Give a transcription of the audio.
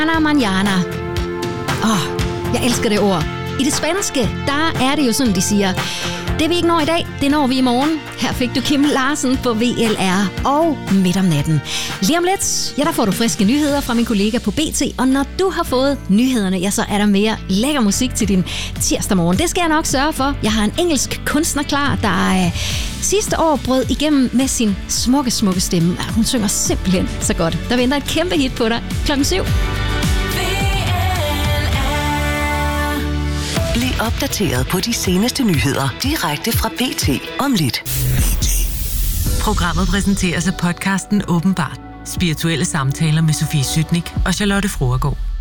mañana. Jeg elsker det ord. I det spanske, der er det jo sådan, de siger, det vi ikke når i dag, det når vi i morgen. Her fik du Kim Larsen på VLR og Midt om natten. Lige om lidt, der får du friske nyheder fra min kollega på BT. Og når du har fået nyhederne, så er der mere lækker musik til din tirsdag morgen. Det skal jeg nok sørge for. Jeg har en engelsk kunstner klar, der sidste år brød igennem med sin smukke, smukke stemme. Hun synger simpelthen så godt. Der venter et kæmpe hit på dig 7:00. Bliv opdateret på de seneste nyheder direkte fra BT om lidt. Programmet præsenteres af podcasten Åbenbart. Spirituelle samtaler med Sofie Sytnik og Charlotte Froergaard.